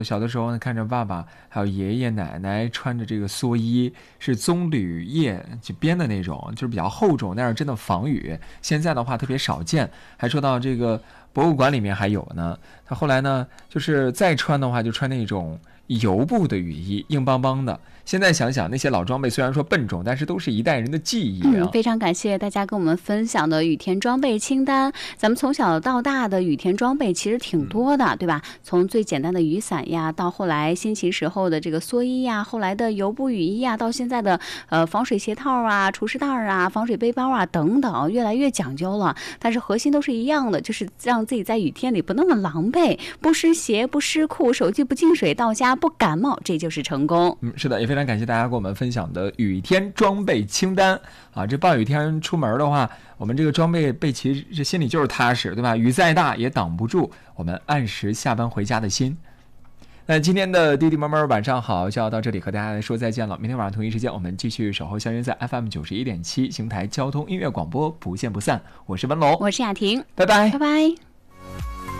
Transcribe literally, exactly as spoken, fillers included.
小的时候呢，看着爸爸还有爷爷奶奶穿着这个蓑衣，是棕榈叶就编的那种，就是比较厚重，但是真的防雨。现在的话特别少见。还说到这个博物馆里面还有呢，他后来呢，就是再穿的话就穿那种油布的雨衣，硬邦邦的。现在想想，那些老装备虽然说笨重，但是都是一代人的记忆啊。 嗯，非常感谢大家跟我们分享的雨天装备清单。咱们从小到大的雨天装备其实挺多的，嗯、对吧？从最简单的雨伞呀，到后来兴起时候的这个蓑衣呀，后来的油布雨衣呀，到现在的呃防水鞋套啊、厨师袋啊、防水背包啊等等，越来越讲究了。但是核心都是一样的，就是让自己在雨天里不那么狼狈，不湿鞋、不湿裤，手机不进水，到家不感冒，这就是成功。 嗯，是的，也非常感谢大家给我们分享的雨天装备清单啊！这暴雨天出门的话，我们这个装备备齐，这心里就是踏实，对吧？雨再大也挡不住我们按时下班回家的心。那今天的弟弟妹妹晚上好就要到这里和大家来说再见了。明天晚上同一时间，我们继续守候相约在 F M 九十一点七邢台交通音乐广播，不见不散。我是文龙， 我是雅婷， 拜拜， 拜拜。